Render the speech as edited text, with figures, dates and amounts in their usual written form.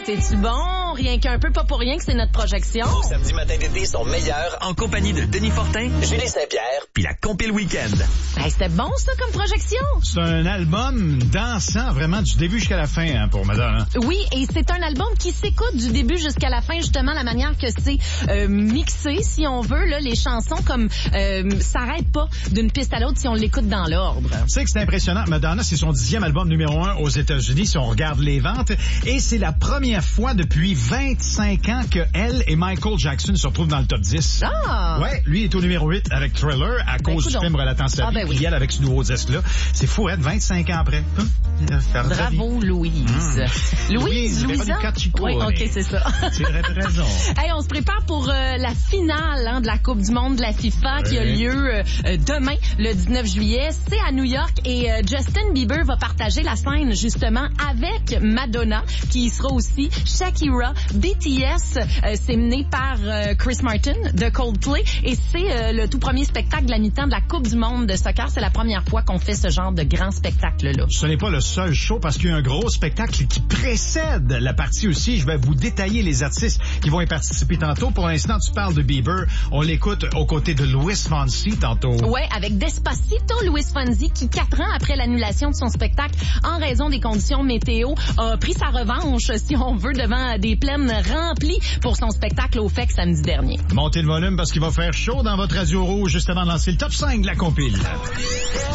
C'est-tu bon? Rien qu'un peu, pas pour rien que c'est notre projection. Vos samedis matins d'été sont meilleurs en compagnie de Denis Fortin, Julie Saint-Pierre, puis la Compile Week-end. Hey, c'était bon, ça, comme projection? C'est un album dansant, vraiment, du début jusqu'à la fin, hein, pour Madonna. Oui, et c'est un album qui s'écoute du début jusqu'à la fin, justement, la manière que c'est mixé, si on veut, là, les chansons comme s'arrêtent pas d'une piste à l'autre si on l'écoute dans l'ordre. Tu sais que c'est impressionnant. Madonna, c'est son 10e album numéro 1 aux États-Unis, si on regarde les ventes, et c'est la première fois depuis 25 ans que elle et Michael Jackson se retrouvent dans le top 10. Ah! Ouais, lui est au numéro 8 avec Thriller à cause du film Relatant sa vie. Oui. Puis elle avec ce nouveau disque-là. C'est fou, être 25 ans après. Bravo, Louise. Louise, Louisa? Oui, OK, c'est ça. Tu aurais raison. Hey, on se prépare pour la finale de la Coupe du monde de la FIFA qui a lieu demain, le 19 juillet. C'est à New York et Justin Bieber va partager la scène, justement, avec Madonna, qui sera aussi Shakira. BTS, c'est mené par Chris Martin de Coldplay et c'est le tout premier spectacle de la mi-temps de la Coupe du monde de soccer. C'est la première fois qu'on fait ce genre de grand spectacle-là. Ce n'est pas le seul show parce qu'il y a un gros spectacle qui précède la partie aussi. Je vais vous détailler les artistes qui vont y participer tantôt. Pour l'instant, tu parles de Bieber. On l'écoute aux côtés de Luis Fonsi tantôt. Ouais, avec Despacito, Luis Fonsi, qui 4 ans après l'annulation de son spectacle en raison des conditions météo, a pris sa revanche, si on veut, devant des plaines remplies pour son spectacle au FEC samedi dernier. Montez le volume parce qu'il va faire chaud dans votre radio rouge juste avant de lancer le top 5 de la compile.